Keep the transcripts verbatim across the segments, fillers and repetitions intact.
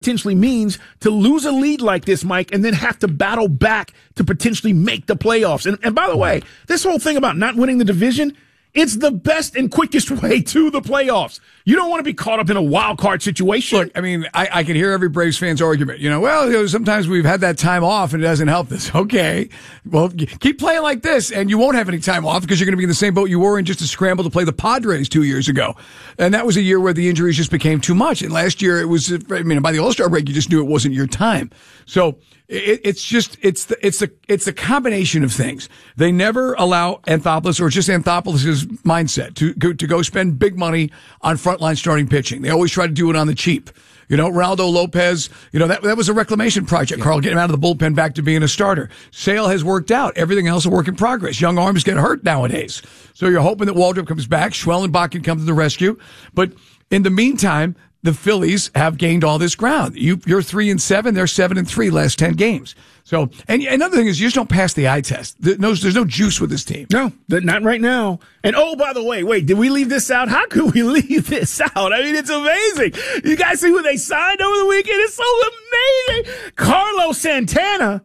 potentially means to lose a lead like this, Mike, and then have to battle back to potentially make the playoffs. And, and by the way, this whole thing about not winning the division, it's the best and quickest way to the playoffs. You don't want to be caught up in a wild card situation. Look, I mean, I, I can hear every Braves fan's argument. You know, well, you know, sometimes we've had that time off and it doesn't help this. Okay, well, keep playing like this and you won't have any time off because you're going to be in the same boat you were in just to scramble to play the Padres two years ago. And that was a year where the injuries just became too much. And last year it was, I mean, by the All-Star break, you just knew it wasn't your time. So it, it's just, it's the, it's the, it's a combination of things. They never allow Anthopoulos or just Anthopoulos' mindset to go, to go spend big money on frontline starting pitching. They always try to do it on the cheap. You know, Ronaldo Lopez, you know, that that was a reclamation project, yeah. Carl, getting him out of the bullpen back to being a starter. Sale has worked out. Everything else a work in progress. Young arms get hurt nowadays. So you're hoping that Waldrop comes back, Schwellenbach can come to the rescue. But in the meantime, the Phillies have gained all this ground. You, you're three and seven. They're seven and three last ten games. So, and another thing is you just don't pass the eye test. There's no, there's no juice with this team. No, not right now. And oh, by the way, wait, did we leave this out? How could we leave this out? I mean, it's amazing. You guys see who they signed over the weekend? It's so amazing. Carlos Santana.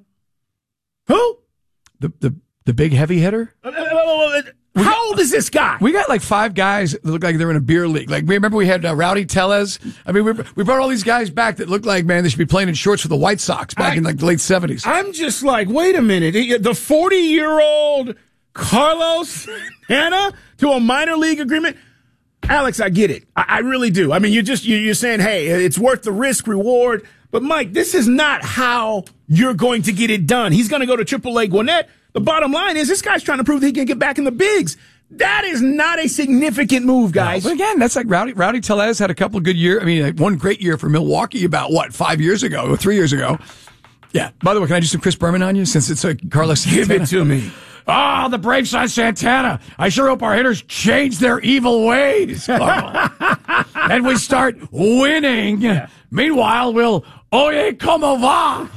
Who? The, the, the big heavy hitter? Uh, uh, uh, How got, old is this guy? We got like five guys that look like they're in a beer league. Like, remember we had uh, Rowdy Tellez? I mean, we, we brought all these guys back that look like, man, they should be playing in shorts for the White Sox back I, in like the late seventies. I'm just like, wait a minute. The forty-year-old Carlos Santana to a minor league agreement? Alex, I get it. I, I really do. I mean, you're just, you're saying, hey, it's worth the risk reward. But, Mike, this is not how you're going to get it done. He's going to go to triple A Gwinnett. The bottom line is this guy's trying to prove that he can get back in the bigs. That is not a significant move, guys. No, but again, that's like Rowdy, Rowdy Tellez had a couple of good years. I mean, one great year for Milwaukee about, what, five years ago or three years ago. Yeah. By the way, can I do some Chris Berman on you since it's like Carlos Santana? Give it to me. Oh, the Braves signed Santana. I sure hope our hitters change their evil ways, Carl. And we start winning. Yeah. Meanwhile, we'll, oye, como va?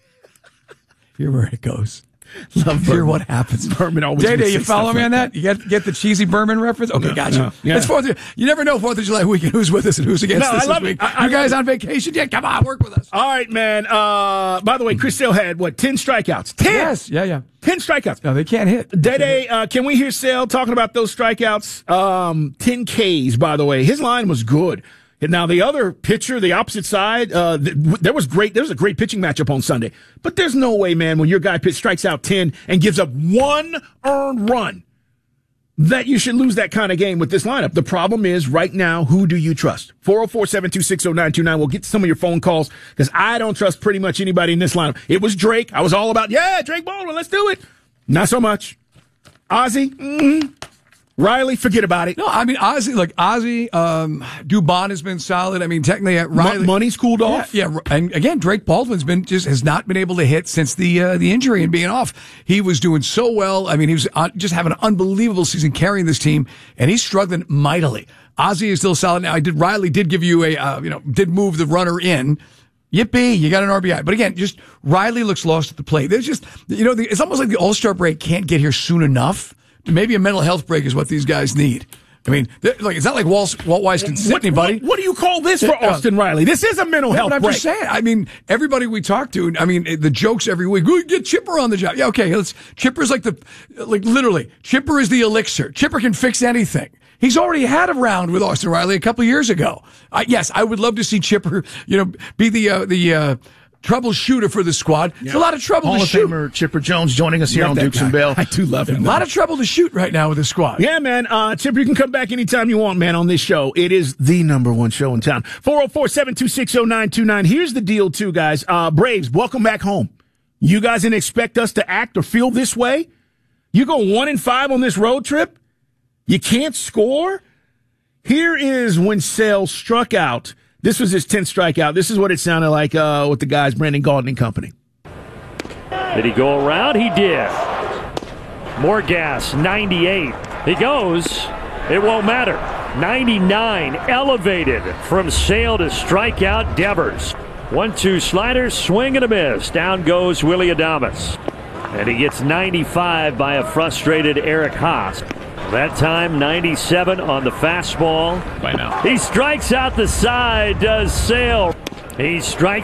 Hear where it goes. Love Hear Berman. What happens. Berman always. Day Day, you follow me on that? You get get the cheesy Berman reference? Okay, no, gotcha. No, yeah. It's Fourth. You never know Fourth of July weekend who's with us and who's against no, us I love this week. I, I, you guys on vacation? Yeah, come on, work with us. All right, man. Uh, by the way, Chris Sale had what? Ten strikeouts. Ten. Yes. Yeah. Yeah. Ten strikeouts. No, they can't hit. Day Day, uh, can we hear Sale talking about those strikeouts? Um, ten Ks. By the way, his line was good. Now, the other pitcher, the opposite side, uh, th- there was great. There was a great pitching matchup on Sunday. But there's no way, man, when your guy pitch strikes out ten and gives up one earned run, that you should lose that kind of game with this lineup. The problem is, right now, who do you trust? four oh four, seven two six, oh nine two nine. We'll get to some of your phone calls because I don't trust pretty much anybody in this lineup. It was Drake. I was all about, yeah, Drake Baldwin, let's do it. Not so much. Ozzie, mm-hmm. Riley, forget about it. No, I mean, Ozzie, look, Ozzie, um, Dubon has been solid. I mean, technically, uh, Riley. M- money's cooled off. Yeah, yeah, and again, Drake Baldwin's been just has not been able to hit since the uh, the injury and being off. He was doing so well. I mean, he was uh, just having an unbelievable season carrying this team, and he's struggling mightily. Ozzie is still solid now. I did. Riley did give you a, uh, you know, did move the runner in. Yippee, you got an R B I. But again, just Riley looks lost at the plate. There's just, you know, the, it's almost like the All-Star break can't get here soon enough. Maybe a mental health break is what these guys need. I mean, like it's not like Walt, Walt Weiss can sit what, anybody. What, what do you call this for uh, Austin Riley? This is a mental health break. I'm just saying. I mean, everybody we talk to, I mean, the jokes every week, we get Chipper on the job. Yeah, okay, let's, Chipper's like the, like literally, Chipper is the elixir. Chipper can fix anything. He's already had a round with Austin Riley a couple years ago. Uh, yes, I would love to see Chipper, you know, be the, uh, the, uh, troubleshooter for the squad. Yeah. It's a lot of trouble Hall to of shoot. Famer Chipper Jones joining us here love on Dukes guy. and Bell. I do love him. A lot of trouble to shoot right now with the squad. Yeah, man. Uh, Chipper, you can come back anytime you want, man, on this show. It is the number one show in town. four oh four, seven two six, oh nine two nine. Here's the deal, too, guys. Uh, Braves, welcome back home. You guys didn't expect us to act or feel this way? You go one and five on this road trip? You can't score? Here is when Sale struck out. This was his tenth strikeout. This is what it sounded like uh, with the guys, Brandon Gaudin and company. Did he go around? He did. More gas, ninety-eight. He goes. It won't matter. ninety-nine, elevated from Sale to strikeout Devers. one two slider, swing and a miss. Down goes Willy Adames. And he gets ninety-five by a frustrated Eric Haas. That time, ninety-seven on the fastball. By now. He strikes out the side, does Sale. He strikes